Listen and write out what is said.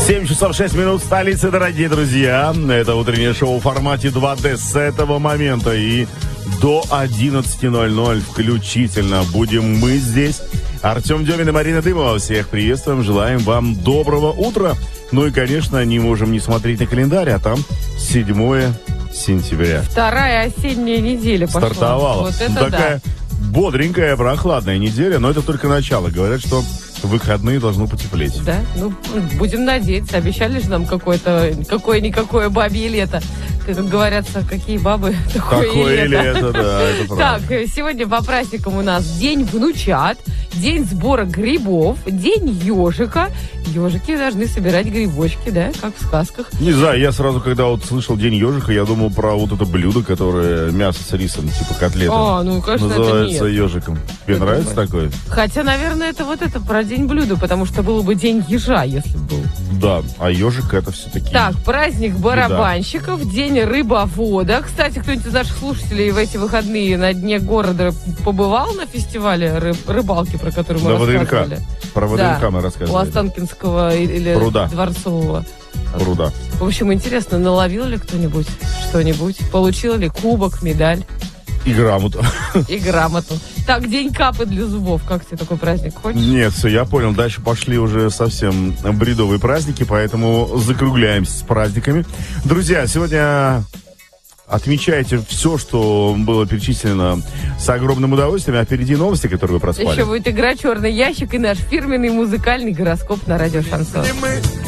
7 часов 6 минут в столице, дорогие друзья. Это утреннее шоу в формате 2D с этого момента и до 11:00 включительно будем мы здесь. Артем Демин и Марина Дымова. Всех приветствуем, желаем вам доброго утра. Ну и, конечно, не можем не смотреть на календарь, а там 7 сентября. Вторая осенняя неделя пошла. Стартовала. Вот это такая бодренькая, прокладная неделя, но это только начало. Говорят, что в выходные должно потеплеть. Да? Ну, будем надеяться. Обещали же нам какое-никакое бабье лето. Как говорятся, какие бабы, такое и лето. Да, это правда. Так, сегодня по праздникам у нас День внучат, День сбора грибов, День ежика. Ежики должны собирать грибочки, да, как в сказках. Не знаю, я сразу, когда вот слышал День ежика, я думал про вот это блюдо, которое мясо с рисом, типа котлета. Ну, конечно, называется это нет. ежиком. Тебе Это нравится нет. такое? Хотя, наверное, это про День блюда, потому что было бы День ежа, если бы был. Да, а ежик это все-таки... Так, праздник барабанщиков, День рыбовода. Кстати, кто-нибудь из наших слушателей в эти выходные на дне города побывал на фестивале рыбалки, про который мы рассказывали? Про ВДНХ мы рассказывали. У Останкинского или Пруда. Дворцового. Пруда. В общем, интересно, наловил ли кто-нибудь что-нибудь? Получил ли кубок, медаль И грамоту. и грамоту? Так, День капы для зубов. Как тебе такой праздник? Хочешь? Нет, все, я понял. Дальше пошли уже совсем бредовые праздники, поэтому закругляемся с праздниками. Друзья, сегодня отмечайте все, что было перечислено с огромным удовольствием. А впереди новости, которые вы проспали. Еще будет игра «Черный ящик» и наш фирменный музыкальный гороскоп на радио «Шансон».